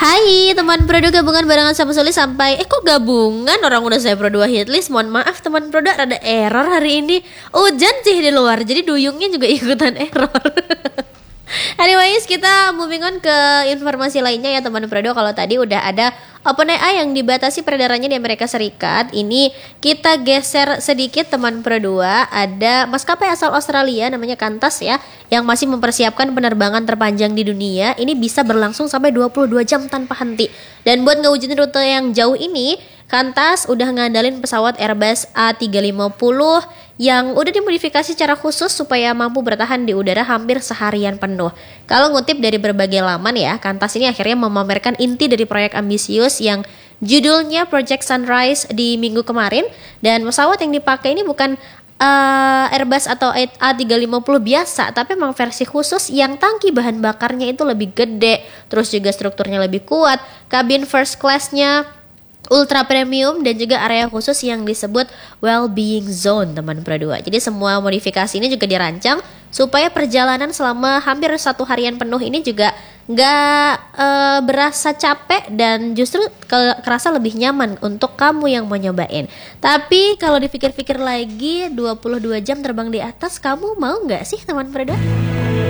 Hai teman Prodo, gabungan barengan sama Soli sampai kok gabungan, orang udah saya Pro 2 hitlist. Mohon maaf teman Prodo, ada error hari ini. Hujan sih di luar, jadi duyungnya juga ikutan error. Anyways, kita moving on ke informasi lainnya ya teman Prodo. Kalau tadi udah ada OpenAI yang dibatasi peredarannya di Amerika Serikat, ini kita geser sedikit teman Pro 2. Ada maskapai asal Australia namanya Qantas ya, yang masih mempersiapkan penerbangan terpanjang di dunia. Ini bisa berlangsung sampai 22 jam tanpa henti. Dan buat ngewujudin rute yang jauh ini, Qantas udah ngandalin pesawat Airbus A350 yang udah dimodifikasi secara khusus supaya mampu bertahan di udara hampir seharian penuh. Kalau ngutip dari berbagai laman ya, Qantas ini akhirnya memamerkan inti dari proyek ambisius yang judulnya Project Sunrise di minggu kemarin. Dan pesawat yang dipakai ini bukan Airbus atau A350 biasa, tapi memang versi khusus yang tangki bahan bakarnya itu lebih gede, terus juga strukturnya lebih kuat, kabin first class-nya ultra premium, dan juga area khusus yang disebut well-being zone teman Pro 2. Jadi semua modifikasi ini juga dirancang supaya perjalanan selama hampir satu harian penuh ini juga nggak berasa capek dan justru kerasa lebih nyaman untuk kamu yang mau nyobain. Tapi kalau dipikir-pikir lagi, 22 jam terbang di atas, kamu mau nggak sih teman Pro 2?